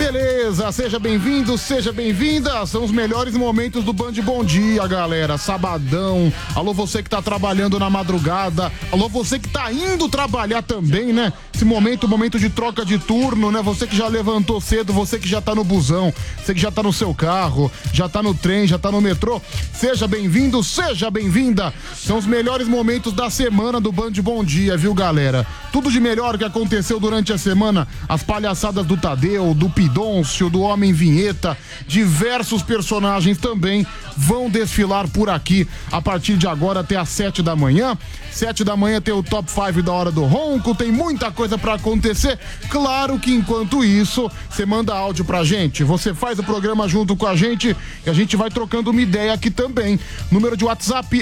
beleza, seja bem-vindo, seja bem-vinda. São os melhores momentos do Band Bom Dia, galera. Sabadão. Alô, você que tá trabalhando na madrugada. Alô, você que tá indo trabalhar também, né? Esse momento de troca de turno, né? Você que já levantou cedo, você que já tá no busão, você que já tá no seu carro, já tá no trem, já tá no metrô. Seja bem-vindo, seja bem-vinda. São os melhores momentos da semana do Band Bom Dia, viu, galera? Tudo de melhor que aconteceu durante a semana. As palhaçadas do Tadeu, do Pidôncio, do Homem Vinheta, diversos personagens também vão desfilar por aqui a partir de agora até às 7 da manhã. 7 da manhã tem o Top 5 da Hora do Ronco, tem muita coisa pra acontecer. Claro que enquanto isso, você manda áudio pra gente, você faz o programa junto com a gente e a gente vai trocando uma ideia aqui também. Número de WhatsApp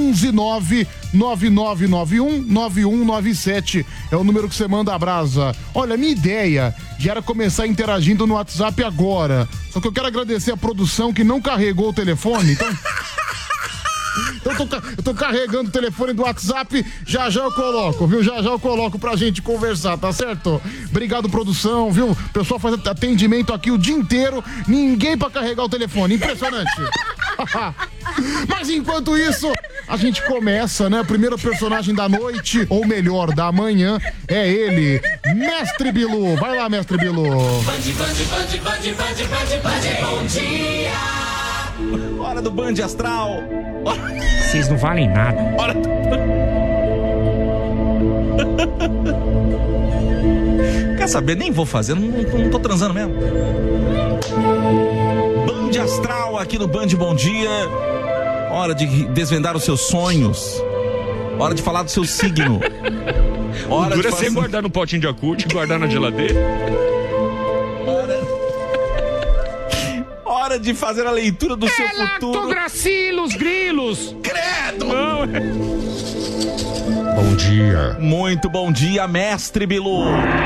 11999919197 é o número que você manda a brasa. Olha, minha ideia já era começar interagindo no WhatsApp agora, só que eu quero agradecer a produção que não carregou o telefone, então... Eu tô carregando o telefone do WhatsApp, já eu coloco, viu? Já eu coloco pra gente conversar, tá certo? Obrigado, produção, viu? O pessoal faz atendimento aqui o dia inteiro, ninguém pra carregar o telefone, impressionante. Mas enquanto isso, a gente começa, né? O primeiro personagem da noite, ou melhor, da manhã, é ele, Mestre Bilu. Vai lá, Mestre Bilu. Bom dia. Hora do Band Astral. Vocês não valem nada. Hora do... Quer saber? Nem vou fazer, não tô transando mesmo. Band Astral aqui no Band Bom Dia. Hora de desvendar os seus sonhos. Hora de falar do seu signo. Hora de você guardar no potinho de acute, guardar na geladeira. Hora de fazer a leitura do seu futuro. Lactogracilos, grilos. Credo! Não. Bom dia. Muito bom dia, Mestre Bilu.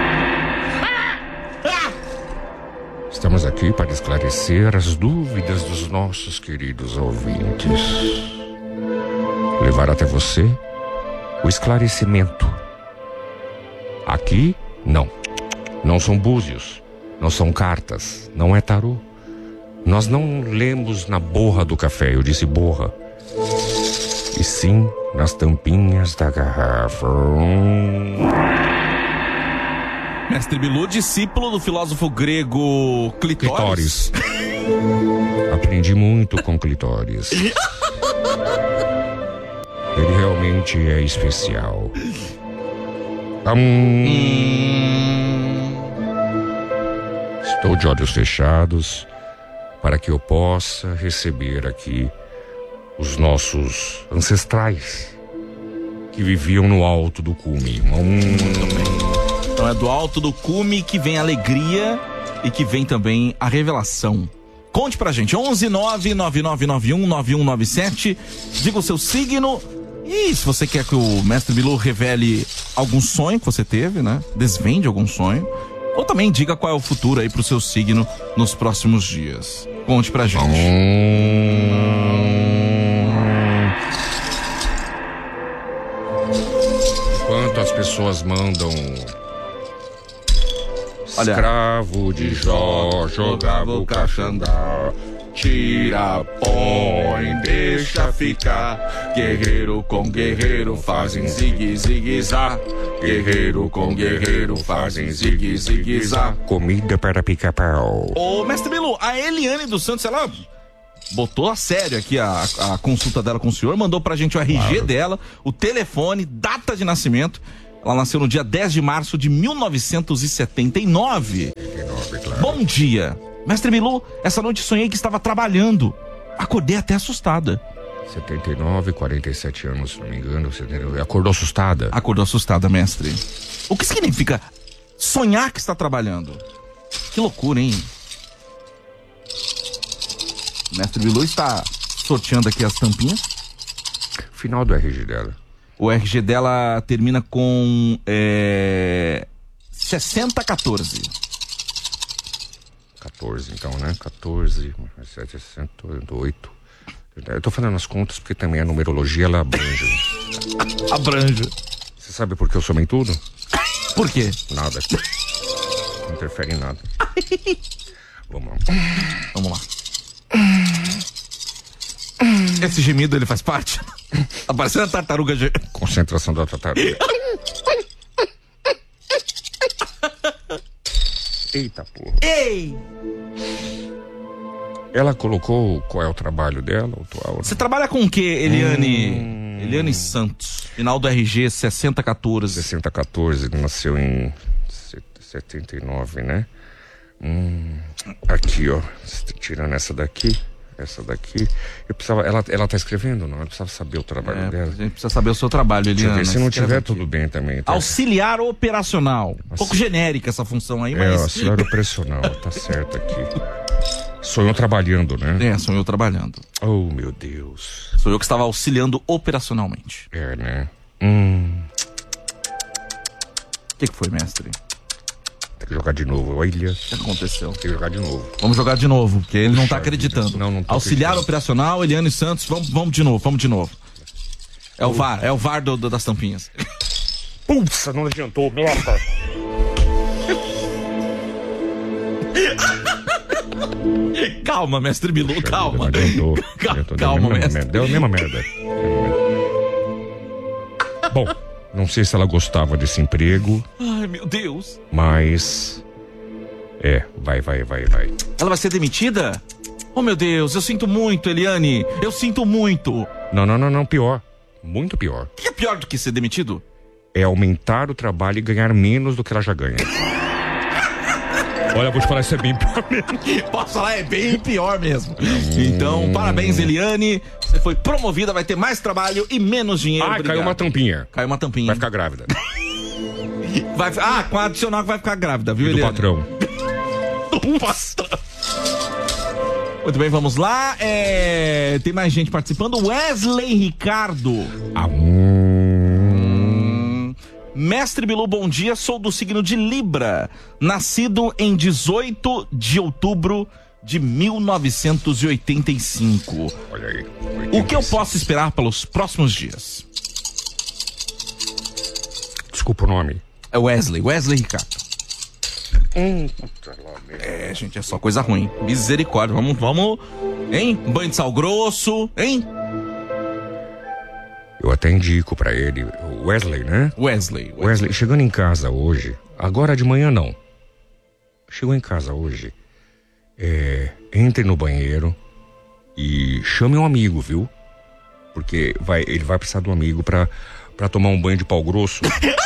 Estamos aqui para esclarecer as dúvidas dos nossos queridos ouvintes. Levar até você o esclarecimento. Aqui, não. Não são búzios, não são cartas, não é tarô. Nós não lemos na borra do café, eu disse borra. E sim nas tampinhas da garrafa. Mestre Bilu, discípulo do filósofo grego Clitóris. Aprendi muito com Clitóris. Ele realmente é especial. Estou de olhos fechados para que eu possa receber aqui os nossos ancestrais que viviam no alto do cume. Muito bem. Então é do alto do cume que vem a alegria e que vem também a revelação. Conte pra gente, 11999919197, diga o seu signo e se você quer que o Mestre Bilu revele algum sonho que você teve, né? Desvende algum sonho. Ou também diga qual é o futuro aí pro seu signo nos próximos dias. Conte pra gente. Enquanto as pessoas mandam... Olha. Escravo de Jó, jogava o caxandá. Tira, põe, deixa ficar. Guerreiro com guerreiro fazem zigue-zigue-zá. Guerreiro com guerreiro fazem zigue-zigue-zá. Comida para pica-pau. Ô, Mestre Bilu, a Eliane dos Santos, ela botou a sério aqui a consulta dela com o senhor, mandou pra gente o RG dela, o telefone, data de nascimento. Ela nasceu no dia 10 de março de 1979. Claro. Bom dia. Mestre Bilu, essa noite sonhei que estava trabalhando. Acordei até assustada. 79, 47 anos, se não me engano. Acordou assustada? Acordou assustada, mestre. O que significa sonhar que está trabalhando? Que loucura, hein? Mestre Bilu está sorteando aqui as tampinhas. Final do RG dela. O RG dela termina com 6014. 14, então, né? 14, 7, 8. Eu tô fazendo as contas porque também a numerologia, ela abrange. Abrange. Você sabe por que eu somei tudo? Por quê? Nada. Não interfere em nada. Vamos lá. Vamos lá. Esse gemido, ele faz parte? Tá parecendo a tartaruga. Concentração da tartaruga. Eita porra. Ei! Ela colocou qual é o trabalho dela? Você trabalha com o quê, Eliane? Eliane Santos. Final do RG 6014. 6014, ele nasceu em 79, né? Aqui, ó. Tirando essa daqui. Eu precisava. Ela tá escrevendo, não? Eu precisava saber o trabalho dela. A gente precisa saber o seu trabalho, Eliane. Deixa eu ver, se não tiver, tudo bem também. Tá? Auxiliar operacional. Um pouco genérica essa função aí, mas. Auxiliar operacional, tá certo aqui. Sou eu trabalhando, né? Sou eu trabalhando. Oh, meu Deus. Sou eu que estava auxiliando operacionalmente. Né? O que foi, mestre? Tem que jogar de novo, olha. O que aconteceu? Tem que jogar de novo. Vamos jogar de novo, porque ele não tá acreditando. Não tô Auxiliar acreditando. operacional, Eliane Santos, vamos de novo. É o VAR das tampinhas. Pulsa, não adiantou, merda. Calma, mestre Bilu, calma. Não adiantou. Calma, mestre. Deu a mesma merda. Bom, não sei se ela gostava desse emprego. Ai, meu Deus. Mas... vai. Ela vai ser demitida? Oh, meu Deus, eu sinto muito, Eliane. Eu sinto muito. Não, pior. Muito pior. O que é pior do que ser demitido? É aumentar o trabalho e ganhar menos do que ela já ganha. Olha, vou te falar, isso é bem pior mesmo. Posso falar, é bem pior mesmo. Então, parabéns, Eliane. Você foi promovida, vai ter mais trabalho e menos dinheiro. Caiu uma tampinha. Caiu uma tampinha. Vai ficar grávida. Com a adicional que vai ficar grávida, viu, E do Eliane? patrão. Do patrão. Muito bem, vamos lá. Tem mais gente participando. Wesley Ricardo. Mestre Bilu, bom dia. Sou do signo de Libra. Nascido em 18 de outubro de 1985. Olha aí. O que eu posso esperar pelos próximos dias? Desculpa o nome. É Wesley Ricardo. Gente, é só coisa ruim. Misericórdia. Vamos. Hein? Banho de sal grosso, hein? Eu até indico pra ele. Wesley, né? Wesley. Chegando em casa hoje. Agora de manhã não. Chegou em casa hoje. Entre no banheiro e chame um amigo, viu? Porque ele vai precisar de um amigo pra tomar um banho de pau grosso.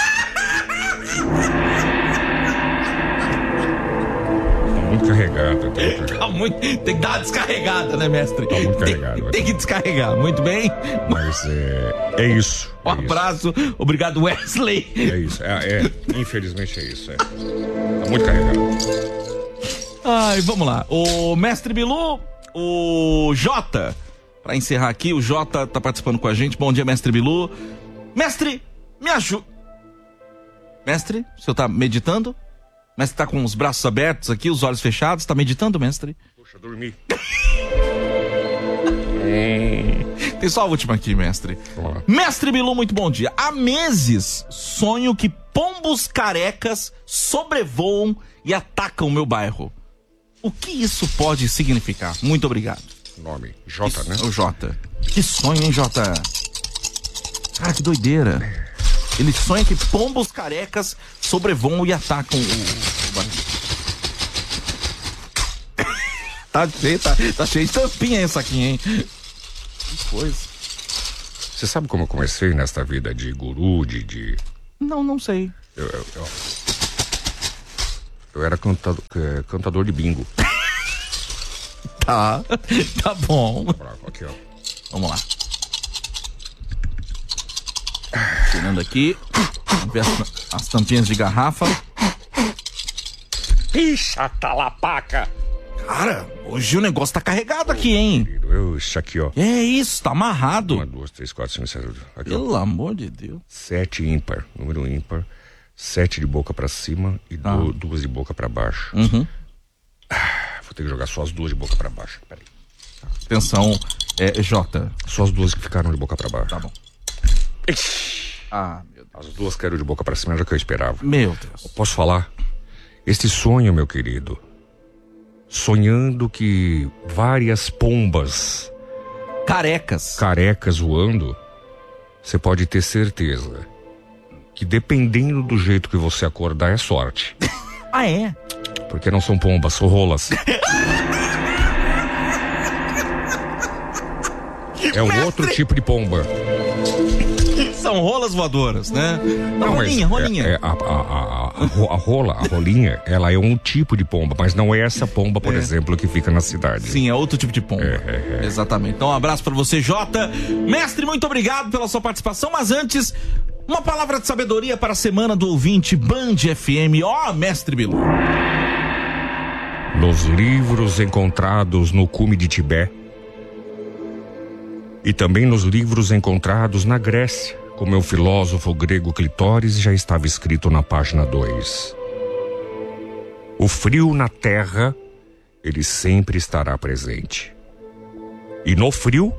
Muito carregado. Tem que dar uma descarregada, né, mestre? Tá muito carregado. Tem que descarregar, muito bem. Mas é isso. Um abraço, obrigado, Wesley. É isso, infelizmente é isso. Tá muito carregado. Ai, vamos lá. O mestre Bilu, o Jota, pra encerrar aqui, o Jota tá participando com a gente. Bom dia, mestre Bilu. Mestre, me ajuda. Mestre, o senhor tá meditando? Mestre tá com os braços abertos aqui, os olhos fechados, tá meditando, mestre? Puxa, dormi. Tem só a última aqui, mestre. Mestre Bilu, muito bom dia. Há meses sonho que pombos carecas sobrevoam e atacam meu bairro. O que isso pode significar? Muito obrigado. Nome, Jota, né? O Jota. Que sonho, hein, Jota? Cara, que doideira. Ele sonha que pombos carecas sobrevoam e atacam o bairro. Tá cheio de tampinha essa aqui, hein? Que coisa. Você sabe como eu comecei nesta vida de guru, de... Não sei. Eu era cantador de bingo. Tá bom. Aqui, ó. Vamos lá. Tirando aqui. Vamos ver as tampinhas de garrafa. Ixi, a talapaca. Cara, hoje o negócio tá carregado aqui, hein? Isso aqui, ó. É isso, tá amarrado. 1, 2, 3, 4, 5, 6, 7, 8. Pelo amor de Deus. 7 ímpar, número ímpar. 7 de boca pra cima e 2 de boca pra baixo. Uhum. Vou ter que jogar só as 2 de boca pra baixo. Peraí. Atenção, Jota. Só as 2 que ficaram de boca pra baixo. Tá bom. Ixi. Ah, meu Deus. As 2 que eram de boca pra cima era o que eu esperava. Meu Deus. Posso falar? Este sonho, meu querido, sonhando que várias pombas carecas voando, você pode ter certeza que dependendo do jeito que você acordar é sorte. Ah, é? Porque não são pombas, são rolas. É um outro tipo de pomba. São rolas voadoras, né? Não, rolinha. A rolinha, ela é um tipo de pomba, mas não é essa pomba, por exemplo, que fica na cidade. Sim, é outro tipo de pomba. Exatamente. Então, um abraço pra você, Jota. Mestre, muito obrigado pela sua participação, mas antes, uma palavra de sabedoria para a semana do ouvinte Band FM. Ó, Mestre Bilu. Nos livros encontrados no cume de Tibete e também nos livros encontrados na Grécia, como é o filósofo grego Clitóris, já estava escrito na página 2. O frio na terra, ele sempre estará presente. E no frio,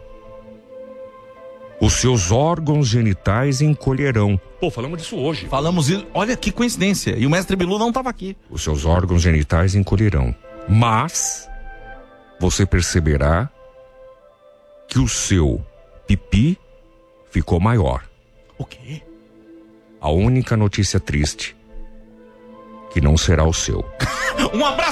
os seus órgãos genitais encolherão. Pô, falamos disso hoje. Falamos isso. Olha que coincidência. E o Mestre Bilu não estava aqui. Os seus órgãos genitais encolherão. Mas você perceberá que o seu pipi ficou maior. O quê? A única notícia triste, que não será o seu. Um abraço.